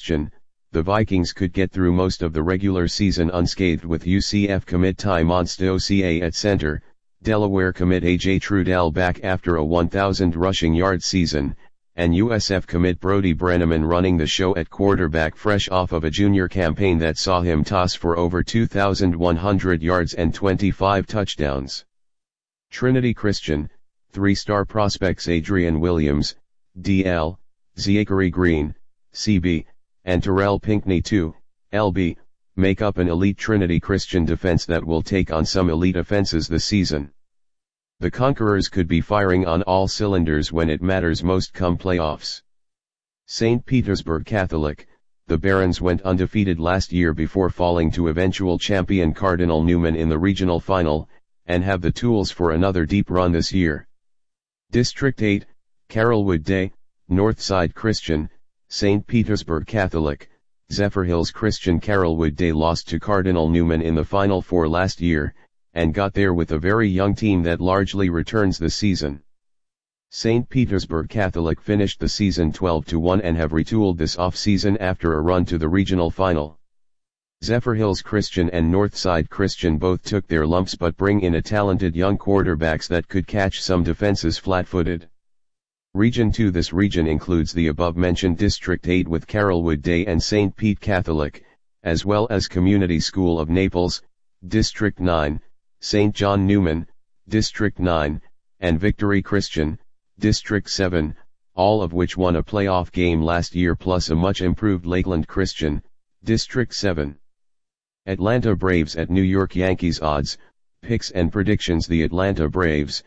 Christian, the Vikings could get through most of the regular season unscathed with UCF commit Ty Monstoca at center, Delaware commit AJ Trudell back after a 1,000 rushing yard season, and USF commit Brody Brenneman running the show at quarterback fresh off of a junior campaign that saw him toss for over 2,100 yards and 25 touchdowns. Trinity Christian, 3-star prospects Adrian Williams, DL, Zachary Green, CB, and Terrell Pinkney 2, LB, make up an elite Trinity Christian defense that will take on some elite offenses this season. The Conquerors could be firing on all cylinders when it matters most come playoffs. St. Petersburg Catholic, the Barons went undefeated last year before falling to eventual champion Cardinal Newman in the regional final, and have the tools for another deep run this year. District 8, Carrollwood Day, Northside Christian, St. Petersburg Catholic, Zephyr Hills Christian. Carrollwood Day lost to Cardinal Newman in the Final Four last year, and got there with a very young team that largely returns this season. St. Petersburg Catholic finished the season 12-1 and have retooled this off-season after a run to the regional final. Zephyr Hills Christian and Northside Christian both took their lumps but bring in a talented young quarterbacks that could catch some defenses flat-footed. Region 2. This region includes the above-mentioned District 8 with Carrollwood Day and St. Pete Catholic, as well as Community School of Naples, District 9, St. John Newman, District 9, and Victory Christian, District 7, all of which won a playoff game last year plus a much improved Lakeland Christian, District 7. Atlanta Braves at New York Yankees. Odds, picks and predictions. The Atlanta Braves,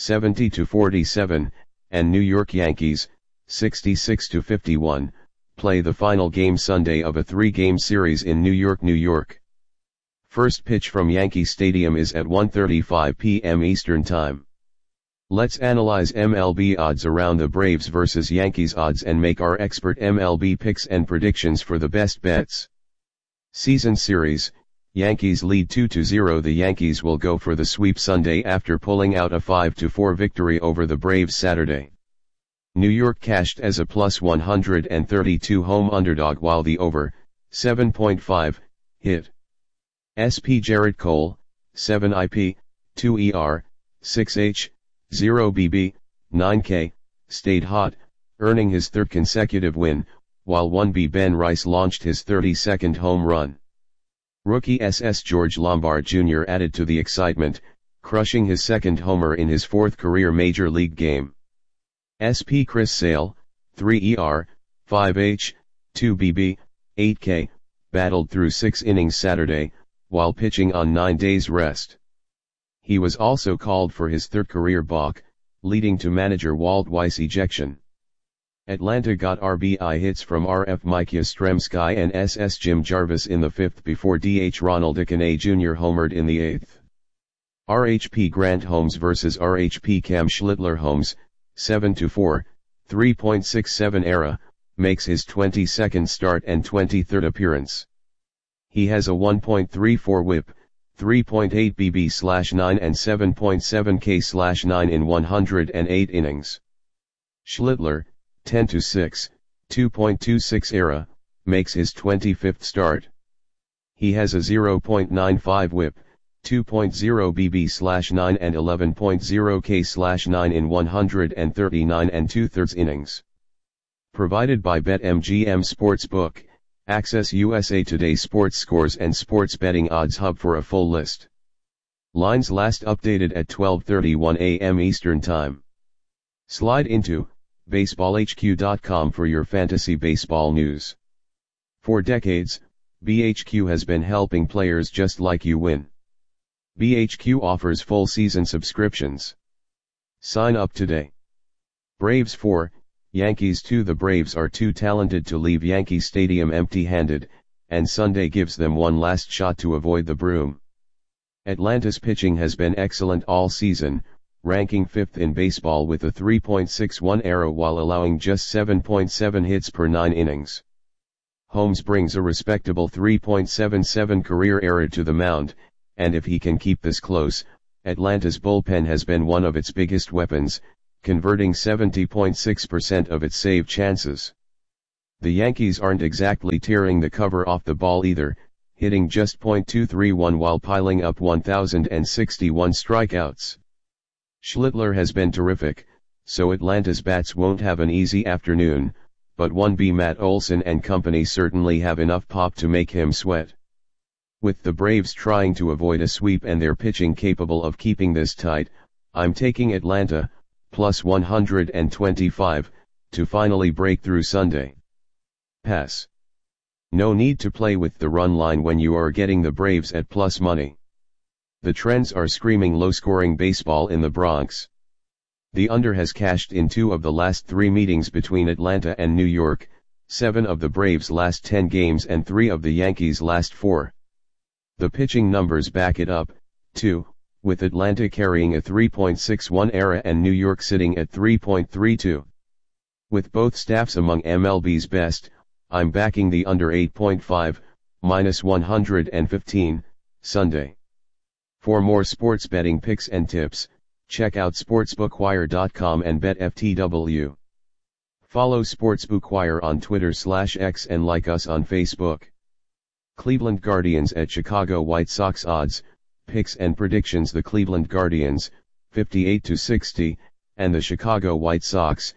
70-47, and New York Yankees, 66-51, play the final game Sunday of a 3-game series in New York, New York. First pitch from Yankee Stadium is at 1:35 p.m. Eastern Time. Let's analyze MLB odds around the Braves vs Yankees odds and make our expert MLB picks and predictions for the best bets. Season Series, Yankees lead 2-0. The Yankees will go for the sweep Sunday after pulling out a 5-4 victory over the Braves Saturday. New York cashed as a plus 132 home underdog while the over, 7.5, hit. SP Jarrett Cole, 7 IP, 2 ER, 6H, 0 BB, 9K, stayed hot, earning his third consecutive win, while 1B Ben Rice launched his 32nd home run. Rookie SS George Lombard Jr. added to the excitement, crushing his second homer in his fourth career Major League game. SP Chris Sale, 3 ER, 5H, 2 BB, 8K, battled through 6 innings Saturday, while pitching on 9 days rest. He was also called for his third career balk, leading to manager Walt Weiss ejection. Atlanta got RBI hits from RF Mike Yastrzemski and SS Jim Jarvis in the 5th before DH Ronald Acuna Jr. homered in the 8th. RHP Grant Holmes vs RHP Cam Schlittler. Holmes, 7-4, 3.67 ERA, makes his 22nd start and 23rd appearance. He has a 1.34 whip, 3.8 BB/9 and 7.7 K/9 in 108 innings. Schlittler, 10-6, 2.26 ERA, makes his 25th start. He has a 0.95 whip, 2.0 BB/9 and 11.0 K/9 in 139 2/3 innings. Provided by BetMGM Sportsbook, access USA Today sports scores and sports betting odds hub for a full list. Lines last updated at 12:31 a.m. Eastern Time. Slide into BaseballHQ.com for your fantasy baseball news. For decades, BHQ has been helping players just like you win. BHQ offers full season subscriptions. Sign up today. Braves 4, Yankees 2. The Braves are too talented to leave Yankee Stadium empty-handed, and Sunday gives them one last shot to avoid the broom. Atlanta's pitching has been excellent all season, ranking 5th in baseball with a 3.61 ERA while allowing just 7.7 hits per 9 innings. Holmes brings a respectable 3.77 career ERA to the mound, and if he can keep this close, Atlanta's bullpen has been one of its biggest weapons, converting 70.6% of its save chances. The Yankees aren't exactly tearing the cover off the ball either, hitting just .231 while piling up 1,061 strikeouts. Schlittler has been terrific, so Atlanta's bats won't have an easy afternoon, but 1B Matt Olson and company certainly have enough pop to make him sweat. With the Braves trying to avoid a sweep and their pitching capable of keeping this tight, I'm taking Atlanta, plus 125, to finally break through Sunday. Pass. No need to play with the run line when you are getting the Braves at plus money. The trends are screaming low-scoring baseball in the Bronx. The under has cashed in 2 of the last 3 meetings between Atlanta and New York, 7 of the Braves' last 10 games and 3 of the Yankees' last 4. The pitching numbers back it up, too, with Atlanta carrying a 3.61 ERA and New York sitting at 3.32. With both staffs among MLB's best, I'm backing the under 8.5, minus 115, Sunday. For more sports betting picks and tips, check out sportsbookwire.com and BetFTW. Follow Sportsbookwire on Twitter/X and like us on Facebook. Cleveland Guardians at Chicago White Sox odds, picks and predictions. The Cleveland Guardians, 58-60, and the Chicago White Sox,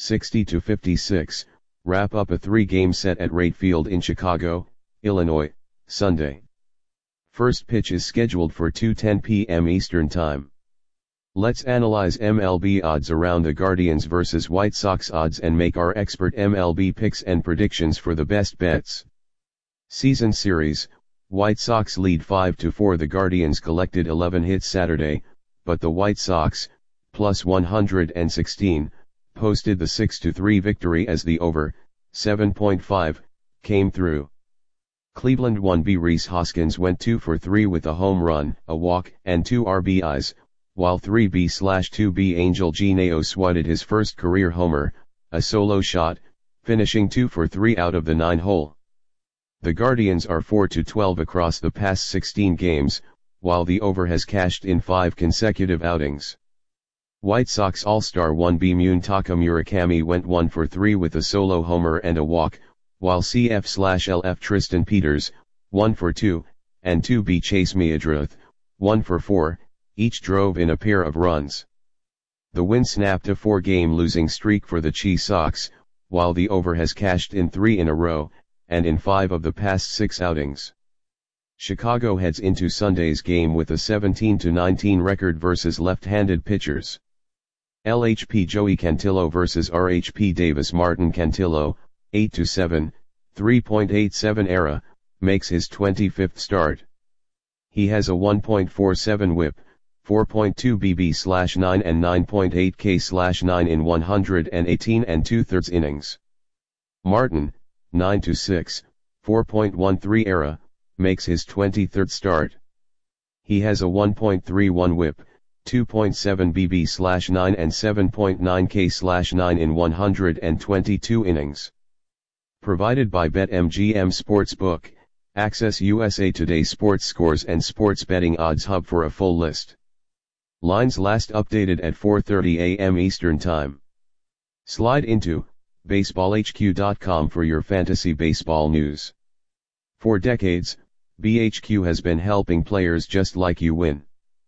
60-56. Wrap up a 3-game set at Wright Field in Chicago, Illinois, Sunday. First pitch is scheduled for 2:10 p.m. Eastern Time. Let's analyze MLB odds around the Guardians versus White Sox odds and make our expert MLB picks and predictions for the best bets. Season series, White Sox lead 5-4. The Guardians collected 11 hits Saturday, but the White Sox, plus 116, posted the 6-3 victory as the over, 7.5, came through. Cleveland 1B Rhys Hoskins went 2 for 3 with a home run, a walk, and 2 RBIs, while 3B/2B Angel Genao swatted his first career homer, a solo shot, finishing 2 for 3 out of the 9-hole. The Guardians are 4-12 across the past 16 games, while the over has cashed in 5 consecutive outings. White Sox All-Star 1B Muntaka Murakami went 1 for 3 with a solo homer and a walk, while CF/LF Tristan Peters, 1 for 2, and 2B Chase Meadroth, 1 for 4, each drove in a pair of runs. The win snapped a 4-game losing streak for the Chi Sox, while the over has cashed in 3 in a row, and in 5 of the past 6 outings. Chicago heads into Sunday's game with a 17-19 record versus left-handed pitchers. LHP Joey Cantillo versus RHP Davis. Martin Cantillo, 8-7, 3.87 ERA, makes his 25th start. He has a 1.47 whip, 4.2 BB/9 and 9.8 K/9 in 118 2/3 innings. Martin, 9-6, 4.13 ERA, makes his 23rd start. He has a 1.31 whip, 2.7 BB/9 and 7.9 K/9 in 122 innings. Provided by BetMGM Sportsbook, access USA Today sports scores and sports betting odds hub for a full list. Lines last updated at 4:30 a.m. Eastern Time. Slide into baseballhq.com for your fantasy baseball news. For decades, BHQ has been helping players just like you win.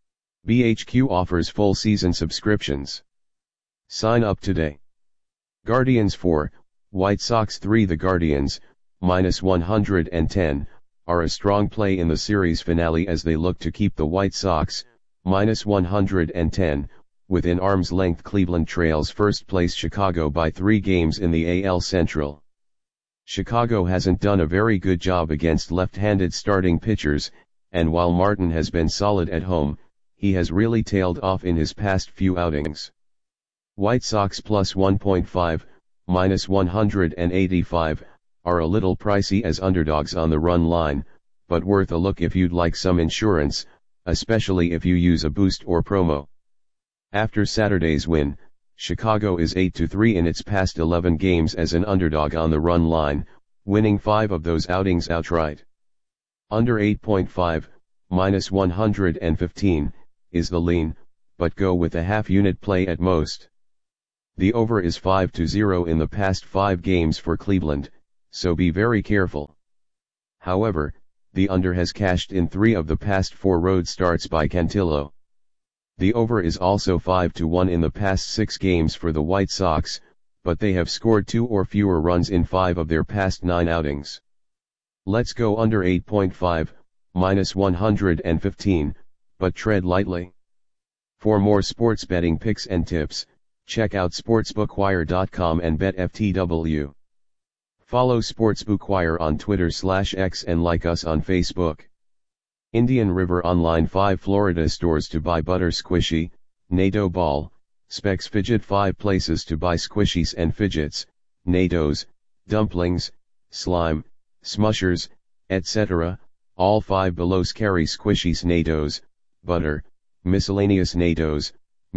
BHQ offers full season subscriptions. Sign up today. Guardians 4, White Sox 3. The Guardians, minus 110, are a strong play in the series finale as they look to keep the White Sox, minus 110, within arm's length. Cleveland trails first place Chicago by 3 games in the AL Central. Chicago hasn't done a very good job against left-handed starting pitchers, and while Martin has been solid at home, he has really tailed off in his past few outings. White Sox plus 1.5, minus 185, are a little pricey as underdogs on the run line, but worth a look if you'd like some insurance, especially if you use a boost or promo. After Saturday's win, Chicago is 8-3 in its past 11 games as an underdog on the run line, winning 5 of those outings outright. Under 8.5, minus 115, is the lean, but go with a half-unit play at most. The over is 5-0 in the past 5 games for Cleveland, so be very careful. However, the under has cashed in 3 of the past 4 road starts by Cantillo. The over is also 5-1 in the past 6 games for the White Sox, but they have scored 2 or fewer runs in 5 of their past 9 outings. Let's go under 8.5, -115, but tread lightly. For more sports betting picks and tips, check out sportsbookwire.com and BetFTW. Follow Sportsbookwire on Twitter/X and like us on Facebook. Indian River Online 5 Florida stores to buy butter squishy, NATO ball, Specs Fidget 5 places to buy squishies and fidgets, NATOs, dumplings, slime, smushers, etc. All 5 belows carry squishies NATOs, butter, miscellaneous NATOs,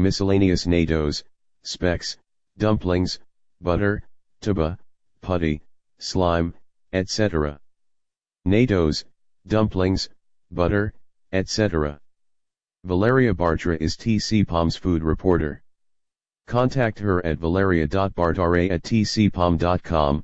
specs, dumplings, butter, tuba, putty, slime, etc. NATOs, dumplings, butter, etc. Valeria Bartra is TCPOM's food reporter. Contact her at valeria.bartra@tcpom.com,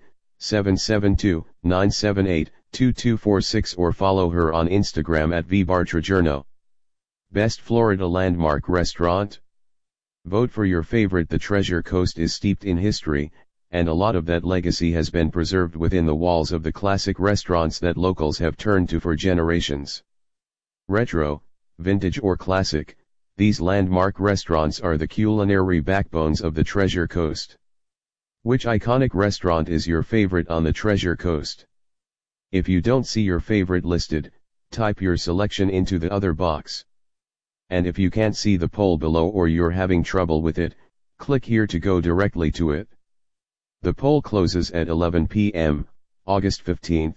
772-978-2246 or follow her on Instagram at vbartrajourno. Best Florida Landmark Restaurant? Vote for your favorite. The Treasure Coast is steeped in history, and a lot of that legacy has been preserved within the walls of the classic restaurants that locals have turned to for generations. Retro, vintage or classic, these landmark restaurants are the culinary backbones of the Treasure Coast. Which iconic restaurant is your favorite on the Treasure Coast? If you don't see your favorite listed, type your selection into the other box. And if you can't see the poll below or you're having trouble with it, click here to go directly to it. The poll closes at 11 p.m., August 15,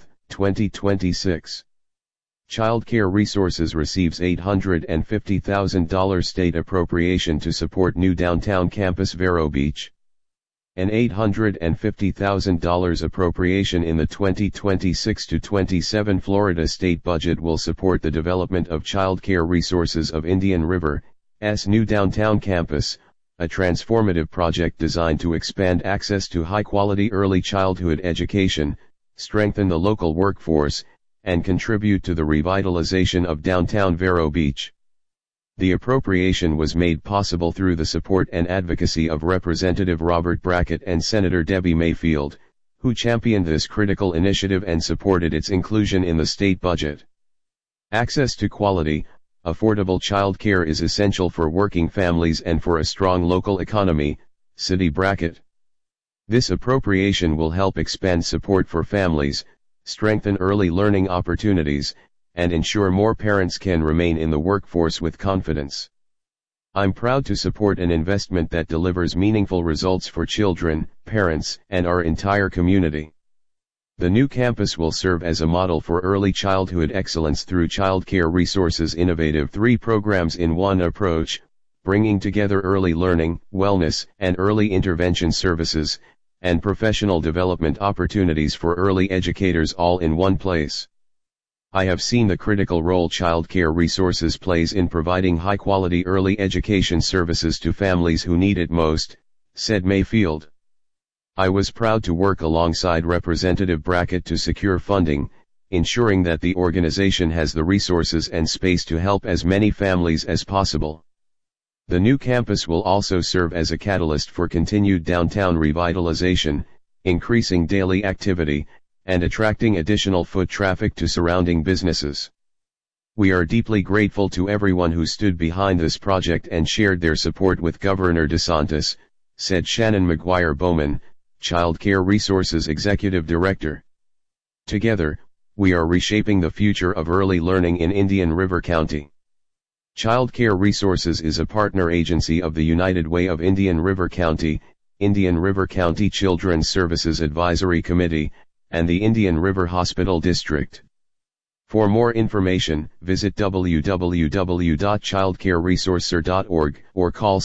2026. Child Care Resources receives $850,000 state appropriation to support new downtown campus Vero Beach. An $850,000 appropriation in the 2026-27 Florida state budget will support the development of Child Care Resources of Indian River's new downtown campus, a transformative project designed to expand access to high-quality early childhood education, strengthen the local workforce, and contribute to the revitalization of downtown Vero Beach. The appropriation was made possible through the support and advocacy of Representative Robert Brackett and Senator Debbie Mayfield, who championed this critical initiative and supported its inclusion in the state budget. Access to quality, affordable child care is essential for working families and for a strong local economy, City Brackett. This appropriation will help expand support for families, strengthen early learning opportunities, and ensure more parents can remain in the workforce with confidence. I'm proud to support an investment that delivers meaningful results for children, parents, and our entire community. The new campus will serve as a model for early childhood excellence through Child Care Resources' innovative 3 programs in 1 approach, bringing together early learning, wellness, and early intervention services, and professional development opportunities for early educators all in one place. I have seen the critical role Child Care Resources plays in providing high-quality early education services to families who need it most, said Mayfield. I was proud to work alongside Representative Brackett to secure funding, ensuring that the organization has the resources and space to help as many families as possible. The new campus will also serve as a catalyst for continued downtown revitalization, increasing daily activity, and attracting additional foot traffic to surrounding businesses. We are deeply grateful to everyone who stood behind this project and shared their support with Governor DeSantis, said Shannon McGuire Bowman, Child Care Resources Executive Director. Together, we are reshaping the future of early learning in Indian River County. Child Care Resources is a partner agency of the United Way of Indian River County, Indian River County Children's Services Advisory Committee, and the Indian River Hospital District. For more information, visit www.childcareresourcer.org or call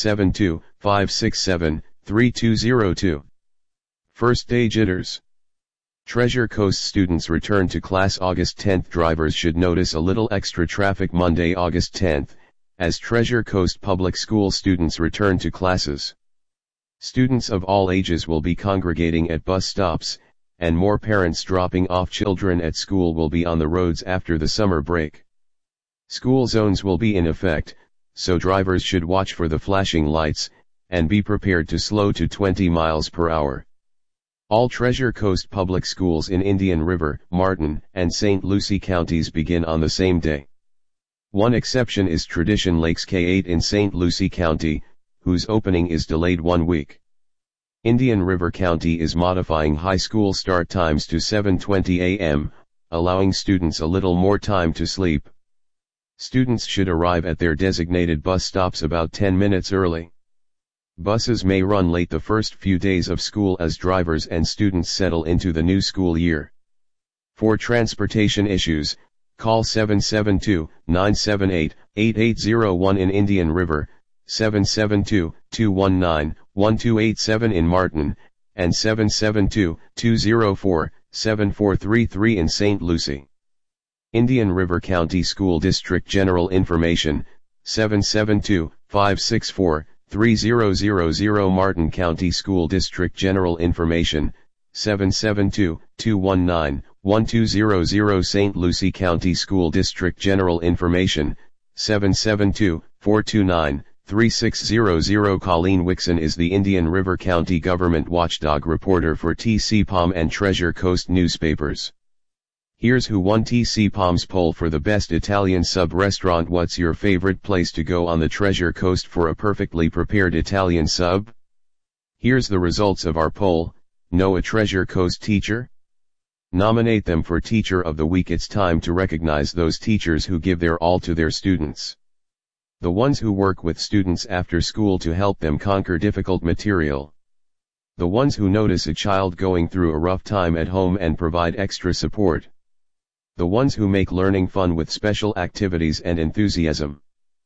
772-567-3202. First Day Jitters. Treasure Coast students return to class August 10. Drivers should notice a little extra traffic Monday, August 10, as Treasure Coast Public School students return to classes. Students of all ages will be congregating at bus stops, and more parents dropping off children at school will be on the roads after the summer break. School zones will be in effect, so drivers should watch for the flashing lights, and be prepared to slow to 20 miles per hour. All Treasure Coast public schools in Indian River, Martin, and St. Lucie counties begin on the same day. One exception is Tradition Lakes K-8 in St. Lucie County, whose opening is delayed 1 week. Indian River County is modifying high school start times to 7:20 a.m., allowing students a little more time to sleep. Students should arrive at their designated bus stops about 10 minutes early. Buses may run late the first few days of school as drivers and students settle into the new school year. For transportation issues, call 772-978-8801 in Indian River, 772-219-1287 in Martin, and 772-204-7433 in St. Lucie. Indian River County School District General Information, 772-564-3000 Martin County School District General Information, 772-219-1200 St. Lucie County School District General Information, 772-429-3600 Colleen Wixon is the Indian River County Government Watchdog reporter for TCPOM and Treasure Coast newspapers. Here's who won TCPOM's poll for the best Italian sub-restaurant. What's your favorite place to go on the Treasure Coast for a perfectly prepared Italian sub? Here's the results of our poll. Know a Treasure Coast teacher? Nominate them for Teacher of the Week. It's time to recognize those teachers who give their all to their students. The ones who work with students after school to help them conquer difficult material. The ones who notice a child going through a rough time at home and provide extra support. The ones who make learning fun with special activities and enthusiasm.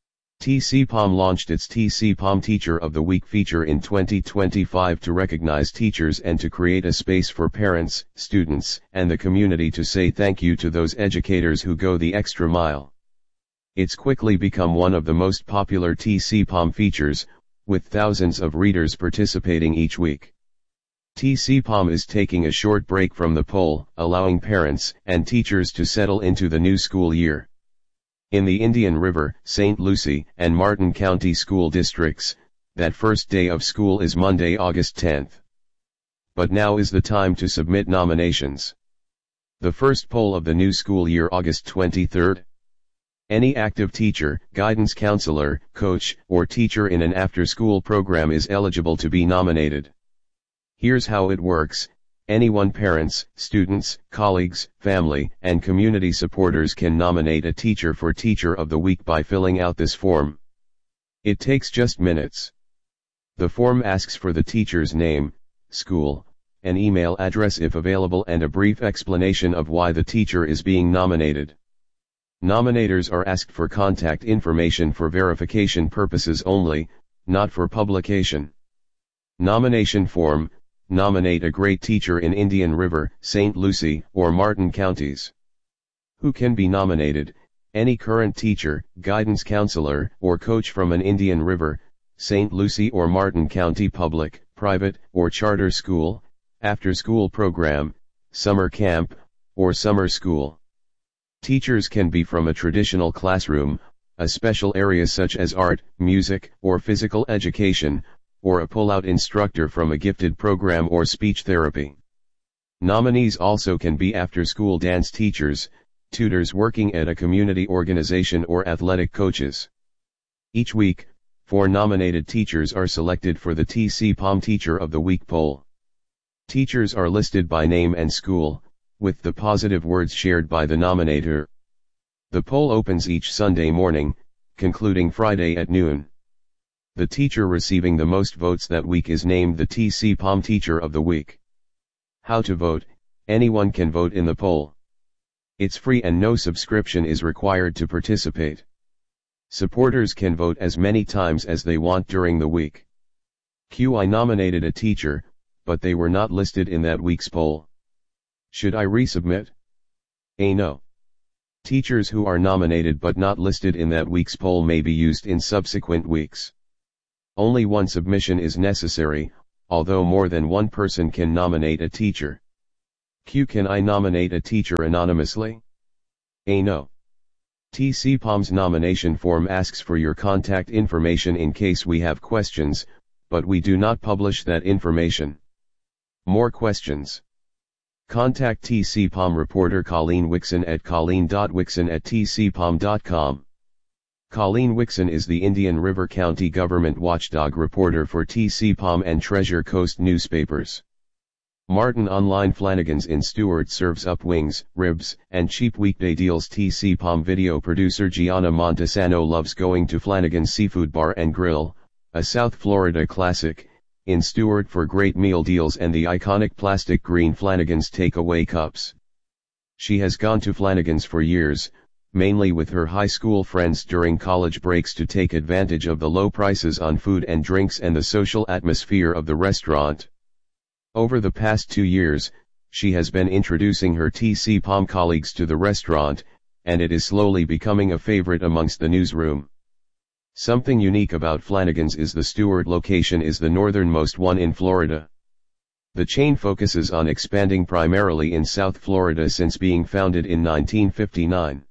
TCPOM launched its TCPOM Teacher of the Week feature in 2025 to recognize teachers and to create a space for parents, students, and the community to say thank you to those educators who go the extra mile. It's quickly become one of the most popular TCPOM features, with thousands of readers participating each week. TCPOM is taking a short break from the poll, allowing parents and teachers to settle into the new school year. In the Indian River, St. Lucie, and Martin County school districts, that first day of school is Monday, August 10th. But now is the time to submit nominations. The first poll of the new school year, August 23rd. Any active teacher, guidance counselor, coach, or teacher in an after-school program is eligible to be nominated. Here's how it works. Anyone, parents, students, colleagues, family, and community supporters can nominate a teacher for Teacher of the Week by filling out this form. It takes just minutes. The form asks for the teacher's name, school, an email address if available, and a brief explanation of why the teacher is being nominated. Nominators are asked for contact information for verification purposes only, not for publication. Nomination form. Nominate a great teacher in Indian River, St. Lucie, or Martin counties. Who can be nominated? Any current teacher, guidance counselor, or coach from an Indian River, St. Lucie or Martin County public, private, or charter school, after-school program, summer camp, or summer school. Teachers can be from a traditional classroom, a special area such as art, music, or physical education, or a pull-out instructor from a gifted program or speech therapy. Nominees also can be after-school dance teachers, tutors working at a community organization, or athletic coaches. Each week, 4 nominated teachers are selected for the TCPOM Teacher of the Week poll. Teachers are listed by name and school, with the positive words shared by the nominator. The poll opens each Sunday morning, concluding Friday at noon. The teacher receiving the most votes that week is named the TCPOM Teacher of the Week. How to vote? Anyone can vote in the poll. It's free and no subscription is required to participate. Supporters can vote as many times as they want during the week. I nominated a teacher, but they were not listed in that week's poll. Should I resubmit? No. Teachers who are nominated but not listed in that week's poll may be used in subsequent weeks. Only one submission is necessary, although more than one person can nominate a teacher. Q. Can I nominate a teacher anonymously? A. No. TCPOM's nomination form asks for your contact information in case we have questions, but we do not publish that information. More questions? Contact TCPOM reporter Colleen Wixon at colleen.wixon@tcpom.com. Colleen Wixon is the Indian River County government watchdog reporter for TCPOM and Treasure Coast newspapers. Martin Online Flanagan's in Stuart serves up wings, ribs, and cheap weekday deals. TCPOM video producer Gianna Montesano loves going to Flanagan's Seafood Bar and Grill, a South Florida classic, in Stuart for great meal deals and the iconic plastic green Flanagan's takeaway cups. She has gone to Flanagan's for years, mainly with her high school friends during college breaks to take advantage of the low prices on food and drinks and the social atmosphere of the restaurant. Over the past 2 years, she has been introducing her TCPOM colleagues to the restaurant, and it is slowly becoming a favorite amongst the newsroom. Something unique about Flanagan's is the Stuart location is the northernmost one in Florida. The chain focuses on expanding primarily in South Florida since being founded in 1959.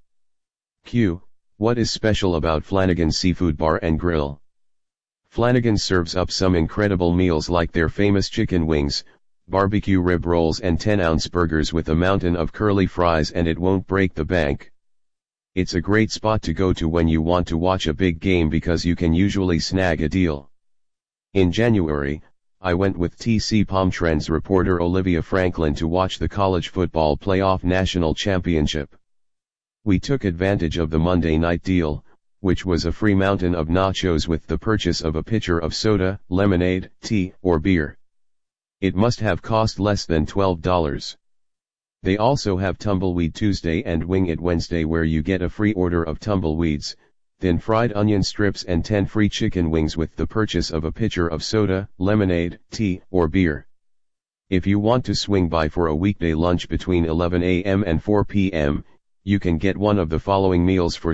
Q. What is special about Flanagan's Seafood Bar and Grill? Flanagan's serves up some incredible meals like their famous chicken wings, barbecue rib rolls and 10-ounce burgers with a mountain of curly fries, and it won't break the bank. It's a great spot to go to when you want to watch a big game because you can usually snag a deal. In January, I went with TCPOM Trends reporter Olivia Franklin to watch the college football playoff national championship. We took advantage of the Monday night deal, which was a free mountain of nachos with the purchase of a pitcher of soda, lemonade, tea, or beer. It must have cost less than $12. They also have Tumbleweed Tuesday and Wing It Wednesday, where you get a free order of tumbleweeds, then fried onion strips and 10 free chicken wings with the purchase of a pitcher of soda, lemonade, tea, or beer. If you want to swing by for a weekday lunch between 11 a.m. and 4 p.m., you can get one of the following meals for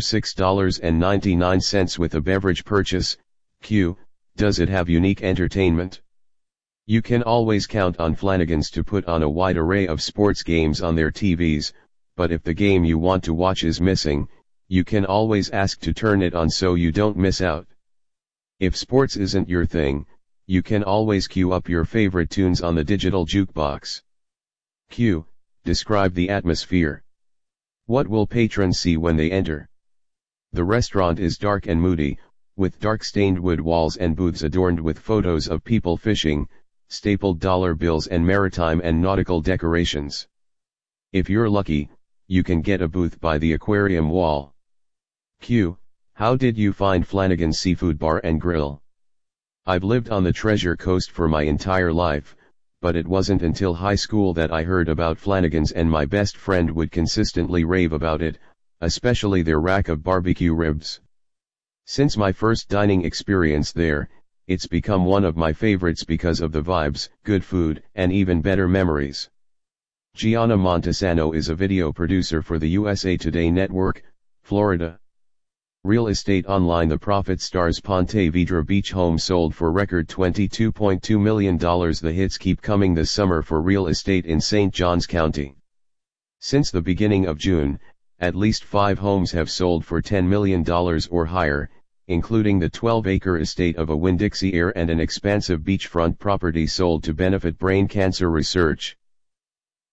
$6.99 with a beverage purchase. Q. Does it have unique entertainment? You can always count on Flanagan's to put on a wide array of sports games on their TVs, but if the game you want to watch is missing, you can always ask to turn it on so you don't miss out. If sports isn't your thing, you can always queue up your favorite tunes on the digital jukebox. Q. Describe the atmosphere. What will patrons see when they enter? The restaurant is dark and moody, with dark stained wood walls and booths adorned with photos of people fishing, stapled dollar bills and maritime and nautical decorations. If you're lucky, you can get a booth by the aquarium wall. Q. How did you find Flanagan's Seafood Bar and Grill? I've lived on the Treasure Coast for my entire life, but it wasn't until high school that I heard about Flanagan's, and my best friend would consistently rave about it, especially their rack of barbecue ribs. Since my first dining experience there, it's become one of my favorites because of the vibes, good food, and even better memories. Gianna Montesano is a video producer for the USA Today Network, Florida. Real Estate Online. The Prophet stars Ponte Vedra Beach home sold for record $22.2 million. The hits keep coming this summer for real estate in St. Johns County. Since the beginning of June, at least 5 homes have sold for $10 million or higher, including the 12-acre estate of a Winn-Dixie heir and an expansive beachfront property sold to benefit brain cancer research.